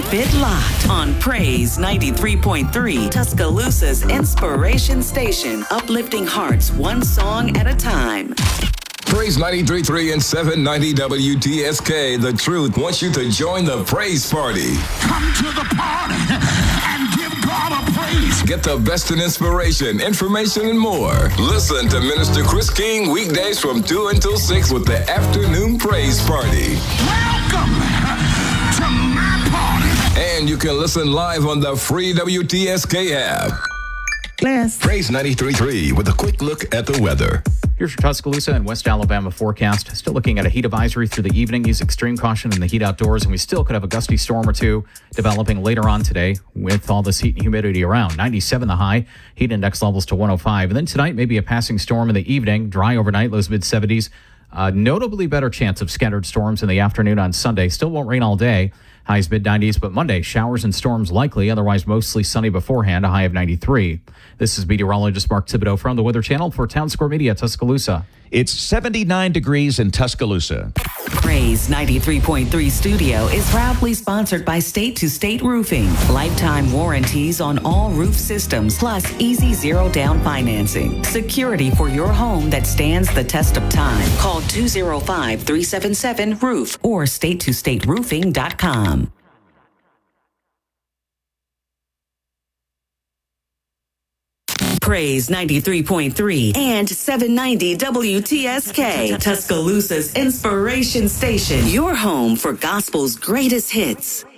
Keep it locked on Praise 93.3, Tuscaloosa's inspiration station, uplifting hearts one song at a time. Praise 93.3 and 790 WTSK. The Truth wants you to join the praise party. Come to the party and give God a praise. Get the best in inspiration, information, and more. Listen to Minister Chris King weekdays from 2 until 6 with the Afternoon Praise Party. Welcome to my party. And you can listen live on the free WTSK app. Glass. Praise 93.3 with a quick look at the weather. Here's your Tuscaloosa and West Alabama forecast. Still looking at a heat advisory through the evening. Use extreme caution in the heat outdoors, and we still could have a gusty storm or two developing later on today with all this heat and humidity around. 97 the high, heat index levels to 105. And then tonight, maybe a passing storm in the evening. Dry overnight, lows mid-70s. Notably better chance of scattered storms in the afternoon on Sunday. Still won't rain all day. Highs mid-90s, but Monday, showers and storms likely. Otherwise, mostly sunny beforehand, a high of 93. This is meteorologist Mark Thibodeau from the Weather Channel for Town Square Media, Tuscaloosa. It's 79 degrees in Tuscaloosa. Praise 93.3 Studio is proudly sponsored by State to State Roofing. Lifetime warranties on all roof systems, plus easy zero-down financing. Security for your home that stands the test of time. Call 205-377-ROOF or statetostateroofing.com. Praise 93.3 and 790 WTSK, Tuscaloosa's inspiration station. Your home for gospel's greatest hits.